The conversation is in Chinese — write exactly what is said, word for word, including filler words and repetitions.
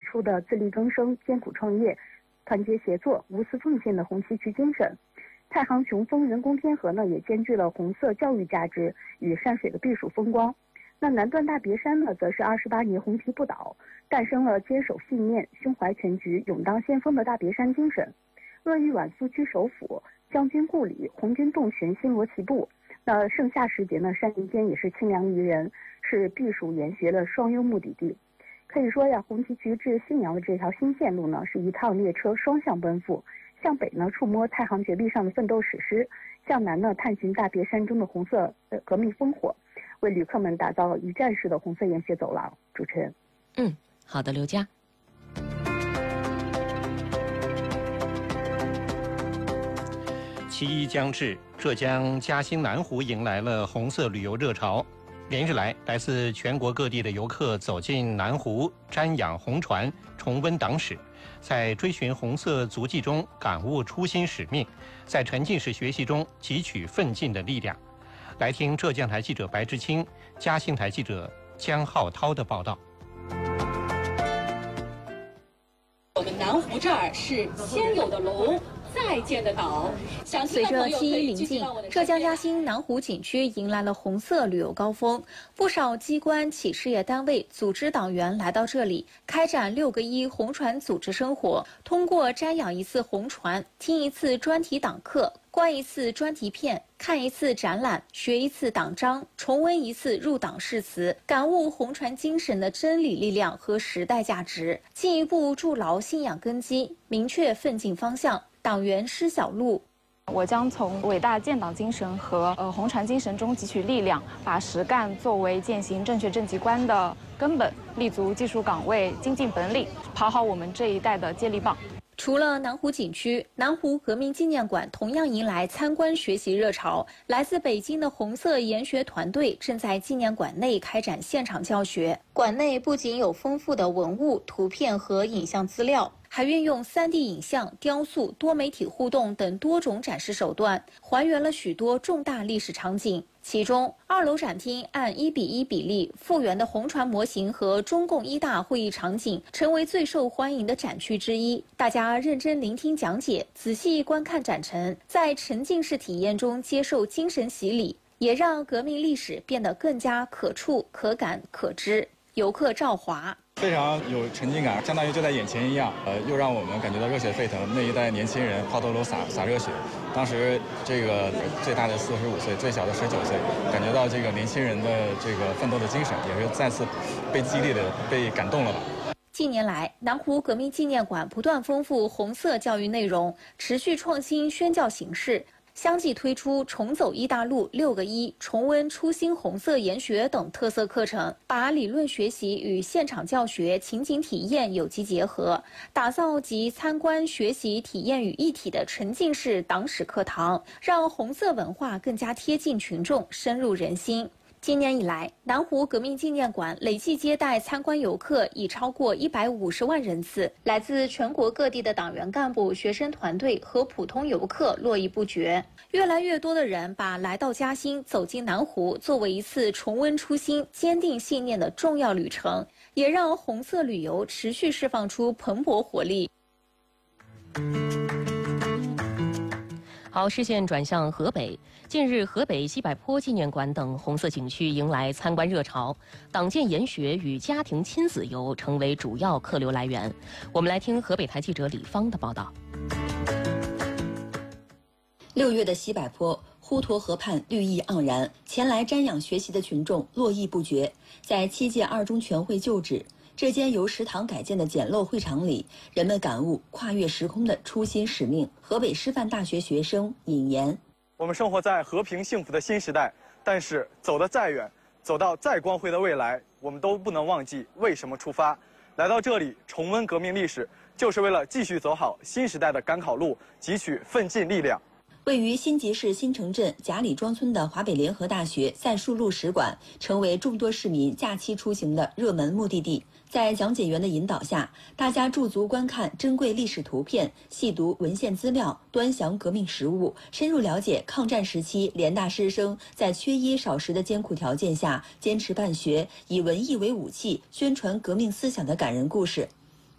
出的自力更生、艰苦创业、团结协作、无私奉献的红旗渠精神。太行雄风人工天河呢，也兼具了红色教育价值与山水的避暑风光。那南段大别山呢，则是二十八年红旗不倒，诞生了坚守信念、胸怀全局、勇当先锋的大别山精神。鄂豫皖苏区首府，将军故里，红军洞穴星罗棋布。那盛夏时节呢，山林间也是清凉宜人，是避暑研学的双优目的地。可以说呀，红旗渠至信阳的这条新线路呢，是一趟列车双向奔赴。向北呢，触摸太行绝壁上的奋斗史诗；向南呢，探寻大别山中的红色呃革命烽火，为旅客们打造一站式的红色研学走廊。主持人， 嗯，好的，刘佳。 七一将至，浙江嘉兴南湖迎来了红色旅游热潮。连日来，来自全国各地的游客走进南湖，瞻仰红船，重温党史，在追寻红色足迹中感悟初心使命，在沉浸式学习中汲取奋进的力量。来听浙江台记者白志清、嘉兴台记者江浩涛的报道。 我们南湖这儿是先有的龙，再建的岛。 随着七一临近，浙江嘉兴南湖景区迎来了红色旅游高峰，不少机关、企事业单位、组织党员来到这里，开展六个一红船组织生活。通过瞻仰一次红船，听一次专题党课，观一次专题片，看一次展览，学一次党章，重温一次入党誓词，感悟红船精神的真理力量和时代价值，进一步筑牢信仰根基，明确奋进方向。党员施小璐， 我将从伟大建党精神和呃红船精神中汲取力量，把实干作为践行正确政绩观的根本，立足技术岗位，精进本领，跑好我们这一代的接力棒。 除了南湖景区，南湖革命纪念馆同样迎来参观学习热潮。来自北京的红色研学团队正在纪念馆内开展现场教学。馆内不仅有丰富的文物、图片和影像资料，还运用 三 D 影像、雕塑、多媒体互动等多种展示手段，还原了许多重大历史场景。其中，二楼展厅按一比一比例复原的红船模型和中共一大会议场景，成为最受欢迎的展区之一。大家认真聆听讲解，仔细观看展陈，在沉浸式体验中接受精神洗礼，也让革命历史变得更加可触、可感、可知。游客赵华。 非常有沉浸感，相当于就在眼前一样，呃，又让我们感觉到热血沸腾。那一代年轻人抛头颅洒洒热血，当时这个最大的四十五岁，最小的十九岁，感觉到这个年轻人的这个奋斗的精神，也是再次被激励的、被感动了吧。 近年来，南湖革命纪念馆不断丰富红色教育内容，持续创新宣教形式。相继推出重走一大路、六个一、重温初心红色研学等特色课程，把理论学习与现场教学、情景体验有机结合，打造集参观、学习、体验于一体的沉浸式党史课堂，让红色文化更加贴近群众、深入人心。今年以来，南湖革命纪念馆累计接待参观游客已超过一百五十万人次，来自全国各地的党员干部、学生团队和普通游客络绎不绝。越来越多的人把来到嘉兴、走进南湖作为一次重温初心、坚定信念的重要旅程，也让红色旅游持续释放出蓬勃活力。 好，视线转向河北。近日，河北西柏坡纪念馆等红色景区迎来参观热潮，党建研学与家庭亲子游成为主要客流来源。我们来听河北台记者李芳的报道。 六月的西柏坡，滹沱河畔绿意盎然，前来瞻仰学习的群众络绎不绝。在七届二中全会旧址，这间由食堂改建的简陋会场里，人们感悟跨越时空的初心使命。河北师范大学学生尹岩： 我们生活在和平幸福的新时代，但是走得再远，走到再光辉的未来，我们都不能忘记为什么出发。来到这里重温革命历史，就是为了继续走好新时代的赶考路，汲取奋进力量。 位于新集市新城镇贾里庄村的华北联合大学赛树路使馆，成为众多市民假期出行的热门目的地。在讲解员的引导下，大家驻足观看珍贵历史图片，细读文献资料，端详革命实务，深入了解抗战时期联大师生在缺衣少食的艰苦条件下坚持办学，以文艺为武器，宣传革命思想的感人故事。